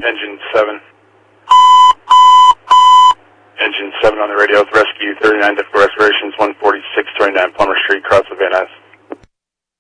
Engine 7. Engine 7 on the radio with rescue 39 difficult respirations, 14629 Plummer Street, Crossville, Van Nuys.